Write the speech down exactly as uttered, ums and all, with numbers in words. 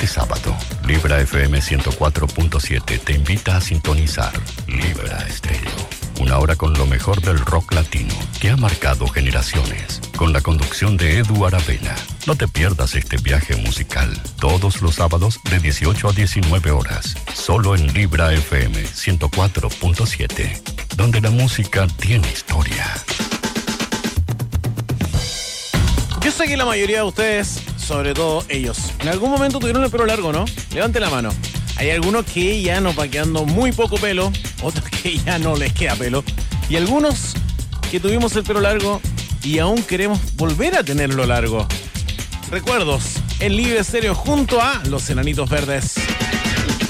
Este sábado, Libra F M ciento cuatro punto siete te invita a sintonizar Libra Estéreo. Una hora con lo mejor del rock latino que ha marcado generaciones. Con la conducción de Edu Aravena. No te pierdas este viaje musical. Todos los sábados de dieciocho a diecinueve horas. Solo en Libra F M ciento cuatro punto siete. Donde la música tiene historia. Yo sé que la mayoría de ustedes, sobre todo ellos, en algún momento tuvieron el pelo largo, ¿no? Levante la mano. Hay algunos que ya nos va quedando muy poco pelo, otros que ya no les queda pelo, y algunos que tuvimos el pelo largo y aún queremos volver a tenerlo largo. Recuerdos en Libre Estéreo junto a Los Enanitos Verdes.